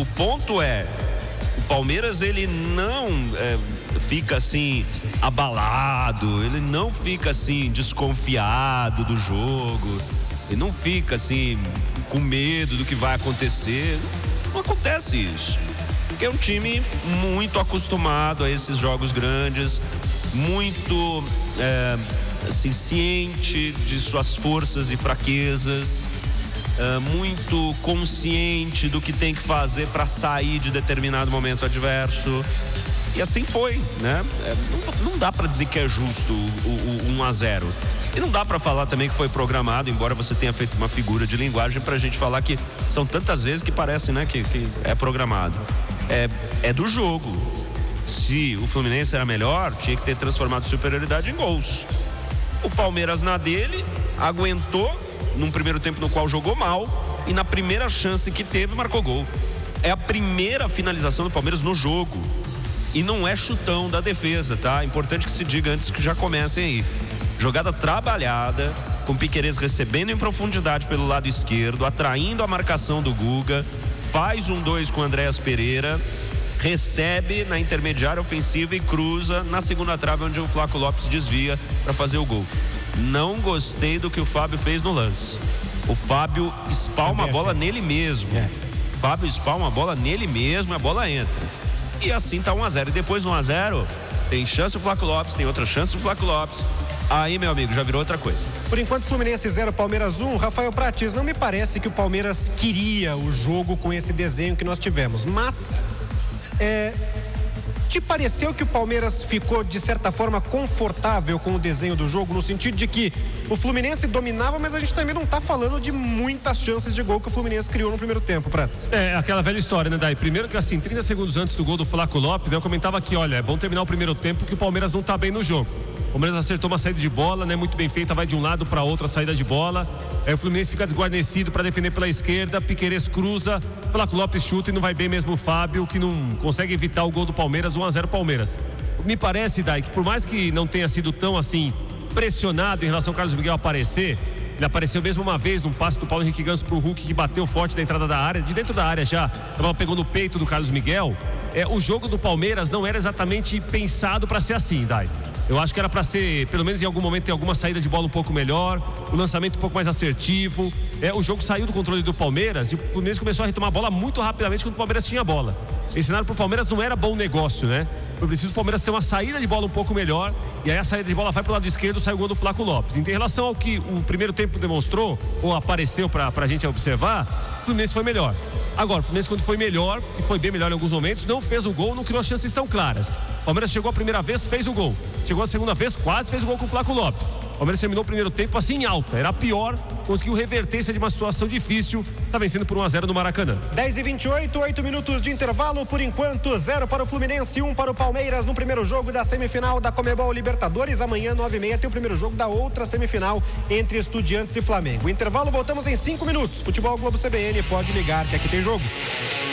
O ponto é, o Palmeiras ele não fica assim abalado, ele não fica assim desconfiado do jogo, ele não fica assim com medo do que vai acontecer. Não acontece isso, porque é um time muito acostumado a esses jogos grandes, muito assim, ciente de suas forças e fraquezas, muito consciente do que tem que fazer para sair de determinado momento adverso. E assim foi, né? Não dá para dizer que é justo o 1-0. E não dá para falar também que foi programado, embora você tenha feito uma figura de linguagem pra gente falar que são tantas vezes que parece, né, que é programado. É do jogo. Se o Fluminense era melhor, tinha que ter transformado superioridade em gols. O Palmeiras na dele aguentou num primeiro tempo no qual jogou mal, e na primeira chance que teve marcou gol. É a primeira finalização do Palmeiras no jogo, e não é chutão da defesa, tá? Importante que se diga antes que já comecem aí. Jogada trabalhada, com Piquerez recebendo em profundidade pelo lado esquerdo, atraindo a marcação do Guga, faz 1-2 com o Andréas Pereira, recebe na intermediária ofensiva e cruza na segunda trave, onde o Flaco Lopes desvia para fazer o gol. Não gostei do que o Fábio fez no lance. O Fábio espalma a bola nele mesmo. Fábio espalma a bola nele mesmo e a bola entra. E assim tá 1-0. E depois do 1-0, tem chance o Flaco Lopes, tem outra chance o Flaco Lopes. Aí, meu amigo, já virou outra coisa. Por enquanto, Fluminense 0, Palmeiras 1. Rafael Prates, não me parece que o Palmeiras queria o jogo com esse desenho que nós tivemos. Mas, te pareceu que o Palmeiras ficou, de certa forma, confortável com o desenho do jogo, no sentido de que o Fluminense dominava, mas a gente também não tá falando de muitas chances de gol que o Fluminense criou no primeiro tempo, Prates? Aquela velha história, né, Dai? Primeiro que assim, 30 segundos antes do gol do Flaco Lopes, né, eu comentava aqui, olha, é bom terminar o primeiro tempo que o Palmeiras não tá bem no jogo. O Palmeiras acertou uma saída de bola, né, muito bem feita, vai de um lado para outra saída de bola. O Fluminense fica desguarnecido para defender pela esquerda, Piquerez cruza, Flaco Lopes chuta e não vai bem mesmo o Fábio, que não consegue evitar o gol do Palmeiras, 1-0 Palmeiras. Me parece, Dai, que por mais que não tenha sido tão assim pressionado em relação ao Carlos Miguel aparecer, ele apareceu mesmo uma vez num passe do Paulo Henrique Ganso pro Hulk, que bateu forte da entrada da área, de dentro da área já, a bola pegou no peito do Carlos Miguel. O jogo do Palmeiras não era exatamente pensado para ser assim, Dai. Eu acho que era para ser, pelo menos em algum momento, ter alguma saída de bola um pouco melhor, o lançamento um pouco mais assertivo. O jogo saiu do controle do Palmeiras e o Fluminense começou a retomar a bola muito rapidamente quando o Palmeiras tinha a bola. Esse cenário pro Palmeiras não era bom negócio, né? Foi preciso o Palmeiras ter uma saída de bola um pouco melhor, e aí a saída de bola vai pro lado esquerdo, sai o gol do Flaco Lopes. Então, em relação ao que o primeiro tempo demonstrou, ou apareceu pra gente observar, o Fluminense foi melhor. Agora, o Fluminense, quando foi melhor, e foi bem melhor em alguns momentos, não fez o gol, não criou chances tão claras. O Palmeiras chegou a primeira vez, fez o gol. Chegou a segunda vez, quase fez o gol com o Flaco Lopes. O Palmeiras terminou o primeiro tempo assim em alta, era pior, conseguiu reverter isso de uma situação difícil, tá vencendo por 1-0 no Maracanã. 10h28, 8 minutos de intervalo, por enquanto 0 para o Fluminense, 1 para o Palmeiras no primeiro jogo da semifinal da Conmebol Libertadores. Amanhã, 9h30, tem o primeiro jogo da outra semifinal entre Estudiantes e Flamengo. Intervalo, voltamos em 5 minutos. Futebol Globo CBN, pode ligar que aqui tem jogo.